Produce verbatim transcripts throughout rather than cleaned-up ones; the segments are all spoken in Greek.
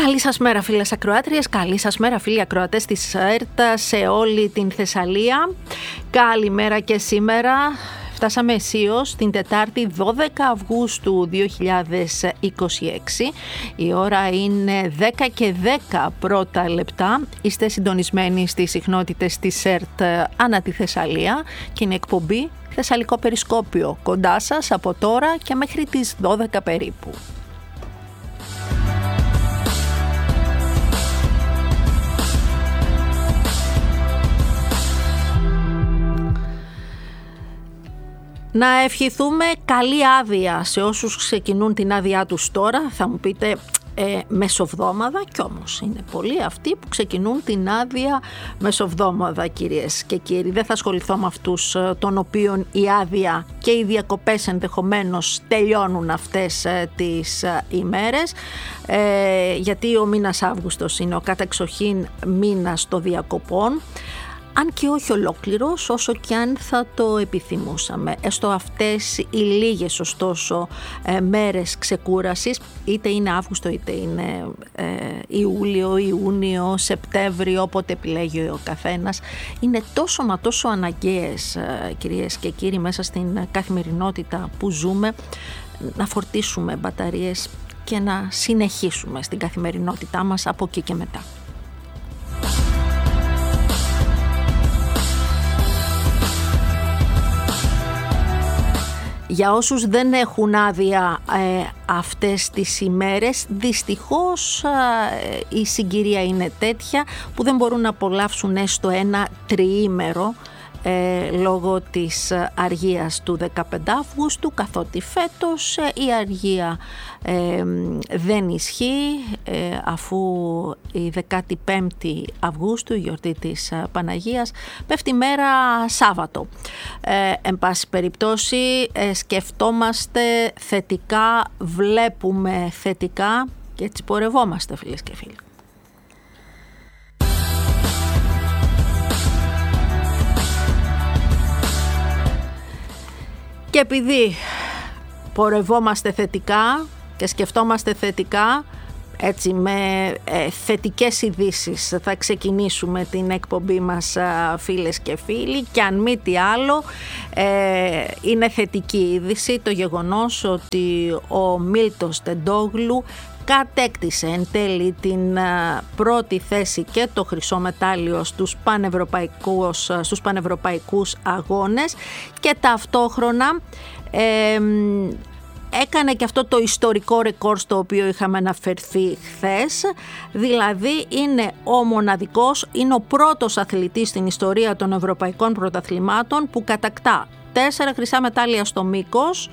Καλή σας μέρα φίλες ακροάτριες, καλή σας μέρα φίλοι ακροατές της ΕΡΤ σε όλη την Θεσσαλία. Καλημέρα και σήμερα. Φτάσαμε αισίως την Τετάρτη δώδεκα Αυγούστου δύο χιλιάδες είκοσι έξι. Η ώρα είναι δέκα και δέκα πρώτα λεπτά. Είστε συντονισμένοι στις συχνότητες της ΕΡΤ ανά τη Θεσσαλία και είναι εκπομπή Θεσσαλικό Περισκόπιο κοντά σας από τώρα και μέχρι τις δώδεκα περίπου. Να ευχηθούμε καλή άδεια σε όσους ξεκινούν την άδειά τους τώρα. Θα μου πείτε ε, μεσοβδόμαδα, κι όμως είναι πολλοί αυτοί που ξεκινούν την άδεια μεσοβδόμαδα, κυρίες και κύριοι. Δεν θα ασχοληθώ με αυτούς των οποίων η άδεια και οι διακοπές ενδεχομένως τελειώνουν αυτές ε, τις ε, ημέρες, ε, γιατί ο μήνας Αύγουστος είναι ο κατεξοχήν μήνας των διακοπών. Αν και όχι ολόκληρος, όσο και αν θα το επιθυμούσαμε. Έστω αυτές οι λίγες ωστόσο ε, μέρες ξεκούρασης, είτε είναι Αύγουστο, είτε είναι ε, Ιούλιο, Ιούνιο, Σεπτέμβριο, όποτε επιλέγει ο καθένας, είναι τόσο μα τόσο αναγκαίες, ε, κυρίες και κύριοι, μέσα στην καθημερινότητα που ζούμε, να φορτίσουμε μπαταρίες και να συνεχίσουμε στην καθημερινότητά μας από εκεί και μετά. Για όσους δεν έχουν άδεια ε, αυτές τις ημέρες, δυστυχώς ε, η συγκυρία είναι τέτοια που δεν μπορούν να απολαύσουν έστω ένα τριήμερο ε, λόγω της αργίας του δεκαπέντε Αυγούστου, καθότι φέτος ε, η αργία ε, δεν ισχύει, ε, αφού η δεκαπέντε Αυγούστου, η γιορτή της Παναγίας, πέφτει μέρα Σάββατο. Ε, εν πάση περιπτώσει ε, σκεφτόμαστε θετικά, βλέπουμε θετικά και έτσι πορευόμαστε, φίλες και φίλοι. Και επειδή πορευόμαστε θετικά και σκεφτόμαστε θετικά, έτσι με ε, θετικές ειδήσεις θα ξεκινήσουμε την εκπομπή μας, α, φίλες και φίλοι, και αν μη τι άλλο ε, είναι θετική είδηση το γεγονός ότι ο Μίλτος Τεντόγλου κατέκτησε εν τέλει την α, πρώτη θέση και το χρυσό μετάλλιο στους πανευρωπαϊκούς, στους πανευρωπαϊκούς αγώνες, και ταυτόχρονα ε, έκανε και αυτό το ιστορικό ρεκόρ στο οποίο είχαμε αναφερθεί χθες, δηλαδή είναι ο μοναδικός, είναι ο πρώτος αθλητής στην ιστορία των ευρωπαϊκών πρωταθλημάτων που κατακτά τέσσερα χρυσά μετάλλια στο μήκος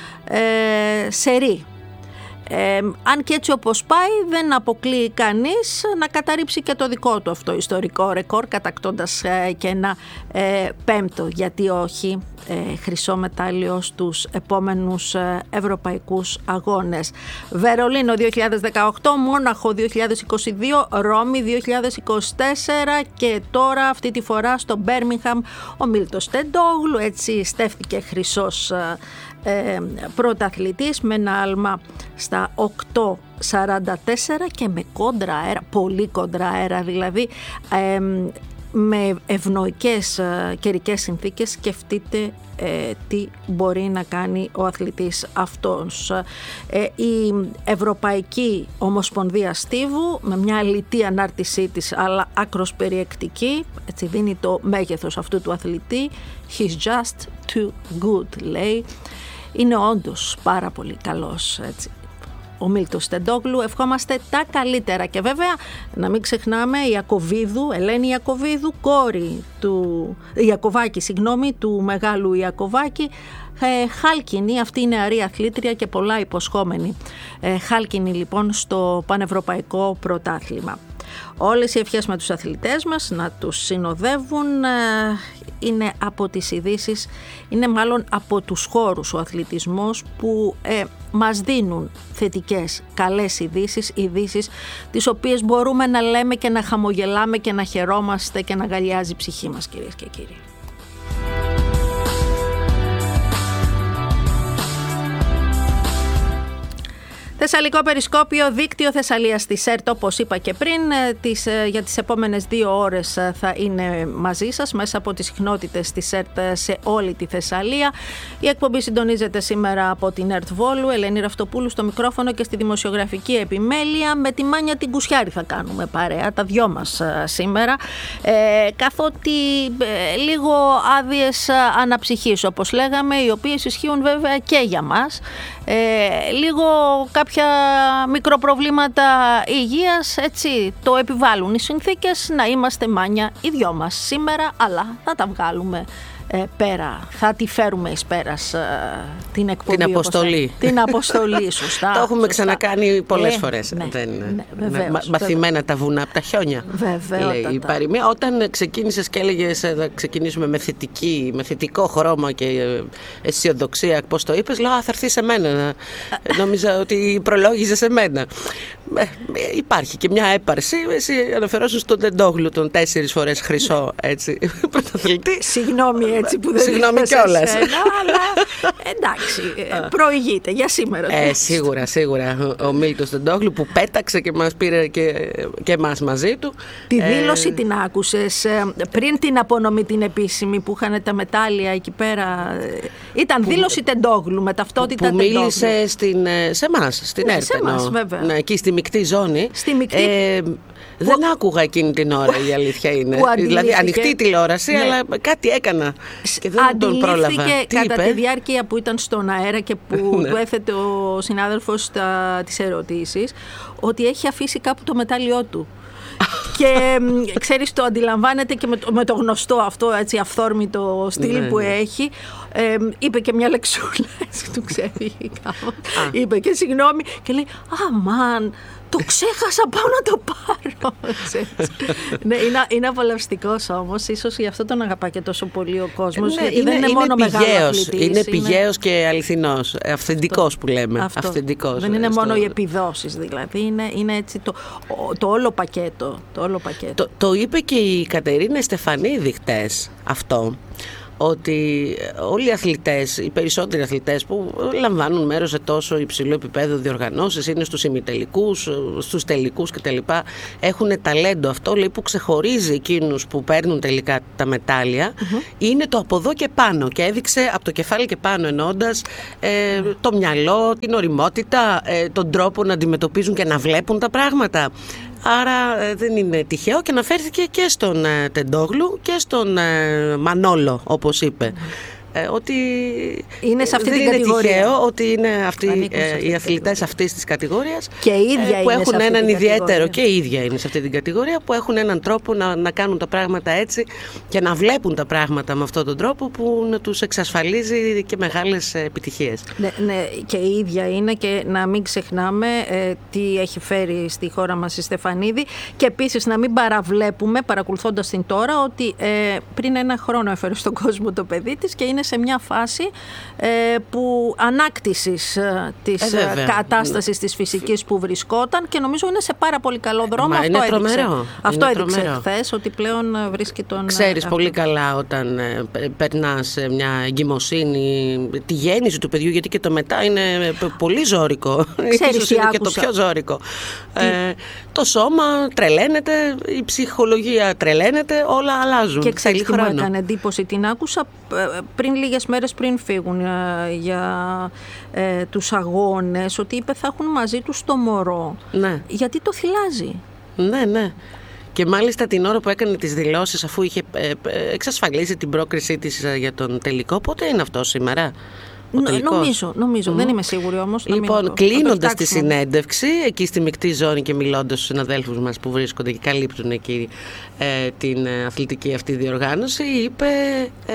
ε, σερί. Ε, αν και έτσι όπως πάει δεν αποκλείει κανείς να καταρρύψει και το δικό του αυτό ιστορικό ρεκόρ, κατακτώντας ε, και ένα ε, πέμπτο, γιατί όχι, ε, χρυσό μετάλλιο στους επόμενους ε, ευρωπαϊκούς αγώνες. Βερολίνο δύο χιλιάδες δεκαοκτώ, Μόναχο δύο χιλιάδες είκοσι δύο, Ρώμη δύο χιλιάδες είκοσι τέσσερα και τώρα αυτή τη φορά στο Μπέρμιγχαμ ο Μίλτος Τεντόγλου έτσι στέφθηκε χρυσός ε, Ε, πρωταθλητής με ένα άλμα στα οκτώ σαράντα τέσσερα και με κόντρα αέρα, πολύ κόντρα αέρα δηλαδή, ε, με ευνοϊκές ε, καιρικές συνθήκες. Σκεφτείτε ε, τι μπορεί να κάνει ο αθλητής αυτός. Ε, η Ευρωπαϊκή Ομοσπονδία Στίβου, με μια λιτή ανάρτησή της αλλά άκρος περιεκτική, έτσι δίνει το μέγεθος αυτού του αθλητή. He's just too good, λέει. Είναι όντως πάρα πολύ καλός, έτσι, ο Μίλτος Τεντόγλου. Ευχόμαστε τα καλύτερα και βέβαια να μην ξεχνάμε η Ιακωβίδου, Ελένη Ιακωβίδου, κόρη του Ιακωβάκη, συγγνώμη, του μεγάλου Ιακωβάκη, ε, χάλκινη, αυτή η νεαρή αθλήτρια και πολλά υποσχόμενη. Ε, χάλκινη λοιπόν στο πανευρωπαϊκό πρωτάθλημα. Όλες οι ευχές με τους αθλητές μας να τους συνοδεύουν. Ε, είναι από τις ειδήσεις, είναι μάλλον από τους χώρους ο αθλητισμός που ε, μας δίνουν θετικές, καλές ειδήσεις, ειδήσεις τις οποίες μπορούμε να λέμε και να χαμογελάμε και να χαιρόμαστε και να αγκαλιάζει η ψυχή μας, κυρίες και κύριοι. Θεσσαλικό Περισκόπιο, δίκτυο Θεσσαλίας της ΕΡΤ, όπως είπα και πριν, τις, για τις επόμενες δύο ώρες θα είναι μαζί σας μέσα από τις συχνότητες της ΕΡΤ σε όλη τη Θεσσαλία. Η εκπομπή συντονίζεται σήμερα από την ΕΡΤ Βόλου, Ελένη Ραυτοπούλου στο μικρόφωνο και στη δημοσιογραφική επιμέλεια. Με τη Μάνια την Κουσιάρη θα κάνουμε παρέα, τα δυο μας σήμερα, ε, καθότι ε, λίγο άδειες αναψυχής, όπως λέγαμε, οι οποίες ισχύουν βέβαια και για μας. Ε, λίγο κάποια μικροπροβλήματα υγείας, έτσι το επιβάλλουν οι συνθήκες να είμαστε Μάνια οι δυο μας σήμερα, αλλά θα τα βγάλουμε ε, πέρα, θα τη φέρουμε εις πέρας ε, την εκπομπή. Την αποστολή. Θα... Την αποστολή, σωστά. Το έχουμε σωστά. ξανακάνει πολλές ε, φορές. Ναι, Δεν, ναι, βεβαίως, μα, μαθημένα βεβαίως. τα βουνά από τα χιόνια. Βεβαίως. Λέει η παροιμία. Όταν ξεκίνησες και έλεγες να ξεκινήσουμε με, θετική, με θετικό χρώμα και αισιοδοξία, πώς το είπες, λέω, α, θα έρθει σε μένα. Νόμιζα ότι προλόγιζε σε μένα. Ε, υπάρχει και μια έπαρση. Εσύ αναφερόσουν στον Τεντόγλου, τον τέσσερις φορές χρυσό έτσι, πρωταθλητή. Συγγνώμη έτσι που δεν Συγγνώμη κιόλας. Αλλά εντάξει, προηγείται για σήμερα. Ε, σίγουρα, σίγουρα. Ο Μίλτος Τεντόγλου που πέταξε και μας πήρε και, και εμάς μαζί του. Τη ε, δήλωση την άκουσες πριν την απονομή την επίσημη που είχαν τα μετάλλια εκεί πέρα? Ήταν που, δήλωση Τεντόγλου με ταυτότητα που, που Τεντόγλου. μίλησε στην, σε εμάς, στην ναι, ΕΡΤ. Σε εμάς, βέβαια. Ναι, εκεί στη μεικτή ζώνη. Στη μεικτή... Ε, δεν άκουγα εκείνη την ώρα, η αλήθεια είναι. Δηλαδή ανοιχτή τηλεόραση, ναι. Αλλά κάτι έκανα και δεν τον πρόλαβα. Τι κατά είπε? Τη διάρκεια που ήταν στον αέρα και που ναι. του έθετε ο συνάδελφος τα, τις ερωτήσεις, ότι έχει αφήσει κάπου το μετάλλιό του. Και ξέρεις, το αντιλαμβάνεται και με το, με το γνωστό αυτό έτσι αυθόρμητο στυλ ναι, που ναι. έχει. Ε, είπε και μια λεξούλα, έτσι του ξέφυγε κάπου. Είπε και συγγνώμη και λέει «Αμάν, το ξέχασα, πάω να το πάρω». Ναι, είναι, είναι απολαυστικός όμως, ίσως γι' αυτό τον αγαπά και τόσο πολύ ο κόσμος. Ναι, γιατί είναι, δεν είναι, είναι μόνο μεγάλο αθλητής. Είναι πηγαίος και αληθινός, αυθεντικός αυτό, που λέμε. Αυτό. Αυθεντικός, δεν είναι στο... μόνο οι επιδόσεις δηλαδή, είναι, είναι έτσι το, το, όλο πακέτο, το όλο πακέτο. Το, το είπε και η Κατερίνα Στεφανίδη χτες αυτό, ότι όλοι οι αθλητές, οι περισσότεροι αθλητές που λαμβάνουν μέρος σε τόσο υψηλό επίπεδο διοργανώσεις, είναι στους ημιτελικούς, στους τελικούς κτλ. Έχουν ταλέντο. Αυτό λέει που ξεχωρίζει εκείνους που παίρνουν τελικά τα μετάλλια, mm-hmm. είναι το από εδώ και πάνω. Και έδειξε από το κεφάλι και πάνω εννοώντας ε, mm. το μυαλό, την ωριμότητα, ε, τον τρόπο να αντιμετωπίζουν και να βλέπουν τα πράγματα. Άρα ε, δεν είναι τυχαίο και αναφέρθηκε και στον ε, Τεντόγλου και στον ε, Μανόλο, όπως είπε. Ε, ότι είναι σε αυτή δεν την είναι κατηγορία. Τυχαίο ότι είναι αυτοί, ε, οι αθλητές αυτής της κατηγορίας και η ίδια ε, που είναι έχουν σε έναν ιδιαίτερο κατηγορία. Και η ίδια είναι σε αυτή την κατηγορία, που έχουν έναν τρόπο να, να κάνουν τα πράγματα έτσι και να βλέπουν τα πράγματα με αυτόν τον τρόπο που να τους εξασφαλίζει και μεγάλες επιτυχίες. Ναι, ναι, και η ίδια είναι, και να μην ξεχνάμε ε, τι έχει φέρει στη χώρα μας η Στεφανίδη, και επίσης να μην παραβλέπουμε, παρακολουθώντας την τώρα, ότι ε, πριν ένα χρόνο έφερε στον κόσμο το παιδί της και είναι σε μια φάση ε, που ανάκτησης ε, της ε, κατάστασης της φυσικής που βρισκόταν, και νομίζω είναι σε πάρα πολύ καλό δρόμο. Μα αυτό είναι έδειξε, τρομερό. αυτό είναι έδειξε τρομερό. χθες, ότι πλέον βρίσκει τον... Ξέρεις αυτό. πολύ καλά όταν ε, περνάς μια εγκυμοσύνη, τη γέννηση του παιδιού, γιατί και το μετά είναι πολύ ζώρικο. Ίσως είναι και το πιο ζώρικο. Ε, το σώμα τρελαίνεται, η ψυχολογία τρελαίνεται, όλα αλλάζουν. Και ξέρεις τι μου έκανε εντύπωση, την άκουσα πριν λίγες μέρες πριν φύγουν για ε, τους αγώνες, ότι είπε θα έχουν μαζί τους το μωρό. Ναι. Γιατί το θυλάζει. Ναι, ναι. Και μάλιστα την ώρα που έκανε τις δηλώσεις, αφού είχε εξασφαλίσει την πρόκρισή της για τον τελικό, πότε είναι αυτό σήμερα? Νομίζω, νομίζω. Mm. Δεν είμαι σίγουρη όμως. Λοιπόν, κλείνοντας τη συνέντευξη εκεί στη μεικτή ζώνη και μιλώντας στους συναδέλφους μας που βρίσκονται και καλύπτουν εκεί ε, την αθλητική αυτή διοργάνωση, είπε, ε,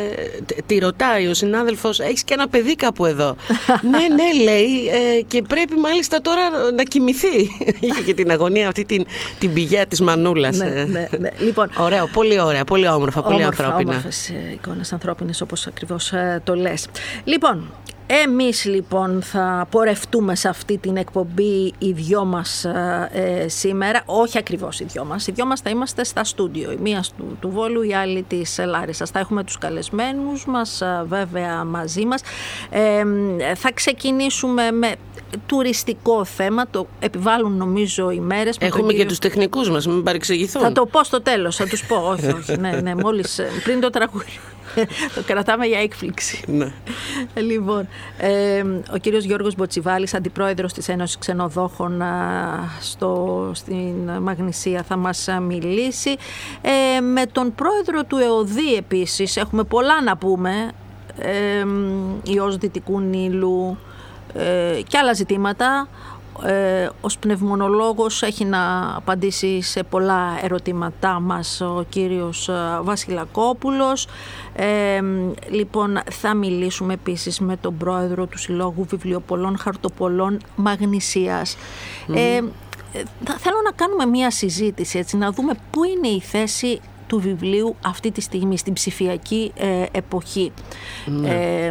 τη ρωτάει ο συνάδελφος, έχεις και ένα παιδί κάπου εδώ? Ναι, ναι, λέει, ε, και πρέπει μάλιστα τώρα να κοιμηθεί. Είχε και την αγωνία αυτή, την, την πηγαία της μανούλας. Ναι, ναι, ναι. Λοιπόν, ωραίο, πολύ ωραία, πολύ όμορφα, πολύ όμορφα, ανθρώπινα. Όμορφες εικόνες ανθρώπινες, όπως ακριβώς ε, το λες. Λοιπόν, Εμείς λοιπόν θα πορευτούμε σε αυτή την εκπομπή οι δυο μας ε, σήμερα, όχι ακριβώς οι δυο μας, οι δυο μας θα είμαστε στα στούντιο, η μία του, του Βόλου, η άλλη της Λάρισσας. Θα έχουμε τους καλεσμένους μας βέβαια μαζί μας. Ε, θα ξεκινήσουμε με τουριστικό θέμα, το επιβάλλουν νομίζω οι μέρες. Έχουμε κύριο... και τους τεχνικούς μας, μην παρεξηγηθούν. Θα το πω στο τέλος, θα τους πω, όχι, όχι, ναι, ναι, μόλις πριν το τραγούδι. Το κρατάμε για έκπληξη. Ναι. Λοιπόν, ε, ο κύριος Γιώργος Μποτσιβάλης, αντιπρόεδρος της Ένωσης Ξενοδόχων στο, στην Μαγνησία, θα μας μιλήσει. Ε, με τον πρόεδρο του ΕΟΔΗ επίσης έχουμε πολλά να πούμε. Ε, ιός Δυτικού Νείλου ε, και άλλα ζητήματα. Ε, ως πνευμονολόγος έχει να απαντήσει σε πολλά ερωτήματά μας ο κύριος Βασιλακόπουλος. Ε, λοιπόν, θα μιλήσουμε επίσης με τον πρόεδρο του Συλλόγου Βιβλιοπολών Χαρτοπολών Μαγνησίας. Mm. Ε, θα, θέλω να κάνουμε μία συζήτηση, έτσι, να δούμε πού είναι η θέση του βιβλίου αυτή τη στιγμή, στην ψηφιακή ε, εποχή. Mm. Ε,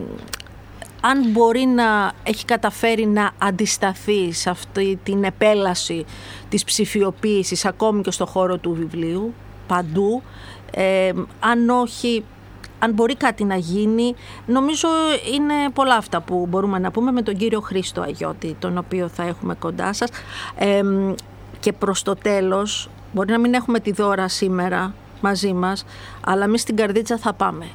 αν μπορεί να έχει καταφέρει να αντισταθεί σε αυτή την επέλαση της ψηφιοποίησης ακόμη και στο χώρο του βιβλίου, παντού, ε, αν όχι, αν μπορεί κάτι να γίνει, νομίζω είναι πολλά αυτά που μπορούμε να πούμε με τον κύριο Χρήστο Αγιώτη, τον οποίο θα έχουμε κοντά σας. Ε, και προς το τέλος, μπορεί να μην έχουμε τη δώρα σήμερα μαζί μας, αλλά εμείς στην Καρδίτσα θα πάμε.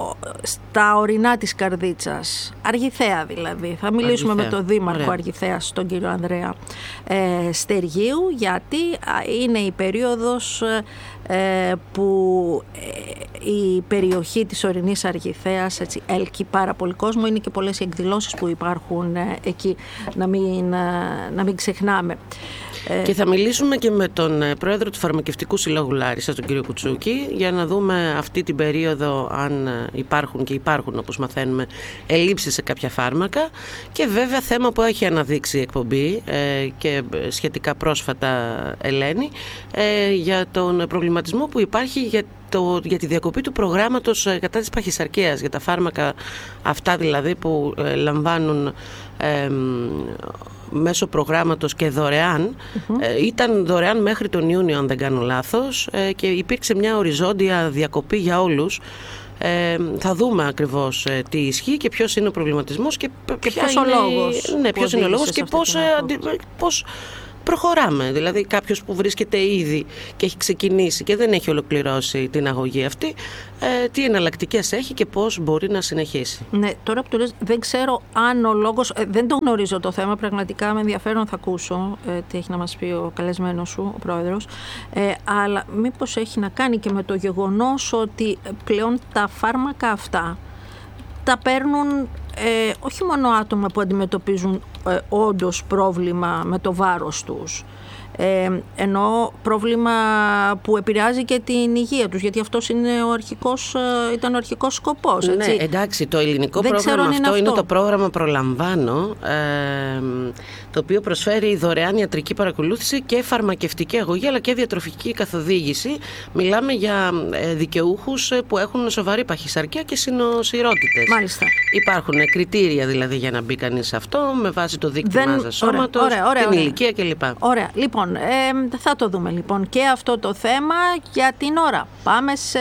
Στα ορεινά της Καρδίτσας, Αργιθέα δηλαδή. Θα μιλήσουμε Αργιθέα. με τον Δήμαρχο Ωραία. Αργιθέας, τον κύριο Ανδρέα ε, Στεργίου, γιατί είναι η περίοδος ε, που ε, η περιοχή της ορεινής Αργιθέας έτσι, έλκει πάρα πολύ κόσμο. Είναι και πολλές εκδηλώσεις που υπάρχουν ε, εκεί, να μην, ε, να μην ξεχνάμε. Και θα μιλήσουμε και με τον πρόεδρο του Φαρμακευτικού Συλλόγου Λάρισσα, τον κύριο Κουτσούκη, για να δούμε αυτή την περίοδο αν υπάρχουν και υπάρχουν, όπως μαθαίνουμε, ελλείψεις σε κάποια φάρμακα. Και βέβαια θέμα που έχει αναδείξει η εκπομπή ε, και σχετικά πρόσφατα, Ελένη, ε, για τον προβληματισμό που υπάρχει για Το, για τη διακοπή του προγράμματος κατά της παχυσαρκίας, για τα φάρμακα αυτά δηλαδή που ε, λαμβάνουν ε, μέσω προγράμματος και δωρεάν. Mm-hmm. Ε, ήταν δωρεάν μέχρι τον Ιούνιο, αν δεν κάνω λάθος, ε, και υπήρξε μια οριζόντια διακοπή για όλους. Ε, θα δούμε ακριβώς ε, τι ισχύει και ποιος είναι ο προβληματισμός και, και ποιος είναι, ο λόγος, ναι, ποιος είναι ο λόγος και πώς, ε, αντι, πώς προχωράμε. Δηλαδή κάποιος που βρίσκεται ήδη και έχει ξεκινήσει και δεν έχει ολοκληρώσει την αγωγή αυτή, ε, τι εναλλακτικές έχει και πώς μπορεί να συνεχίσει. Ναι, τώρα που το λες, δεν ξέρω αν ο λόγος, ε, δεν το γνωρίζω το θέμα, πραγματικά με ενδιαφέρον θα ακούσω ε, τι έχει να μας πει ο καλεσμένος σου, ο πρόεδρος, ε, αλλά μήπως έχει να κάνει και με το γεγονός ότι πλέον τα φάρμακα αυτά τα παίρνουν ε, όχι μόνο άτομα που αντιμετωπίζουν ε, όντως πρόβλημα με το βάρος τους, ε, ενώ πρόβλημα που επηρεάζει και την υγεία τους, γιατί αυτός είναι ο αρχικός, ε, ήταν ο αρχικός σκοπός. Έτσι. Ναι, εντάξει, το ελληνικό δεν πρόγραμμα αυτό είναι, αυτό είναι το πρόγραμμα Προλαμβάνω, ε, το οποίο προσφέρει δωρεάν ιατρική παρακολούθηση και φαρμακευτική αγωγή, αλλά και διατροφική καθοδήγηση. Μιλάμε για ε, δικαιούχους που έχουν σοβαρή παχυσαρκία και συνοσυρότητες. Μάλιστα. Υπάρχουν κριτήρια δηλαδή για να μπει κανείς σε αυτό, με βάση το δείκτη δεν... μάζας σώματος, ωραία, ωραία, την ωραία. ηλικία κλπ. Ωραία, λοιπόν, ε, θα το δούμε λοιπόν και αυτό το θέμα για την ώρα. Πάμε σε,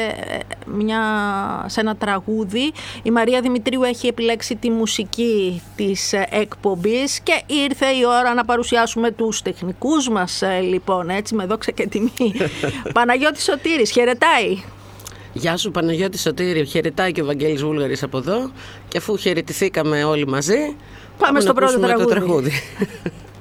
μια, σε ένα τραγούδι. Η Μαρία Δημητρίου έχει επιλέξει τη μουσική της εκπομπής και ήρθε η ώρα να παρουσιάσουμε τους τεχνικούς μας, λοιπόν, έτσι, με δόξα και τιμή. Παναγιώτης Σωτήρης, χαιρετάει. Γεια σου Παναγιώτη Σωτήριο, χαιρετάει και ο Βαγγέλης Βούλγαρης από εδώ, και αφού χαιρετηθήκαμε όλοι μαζί, πάμε, πάμε στο πρώτο τραγούδι.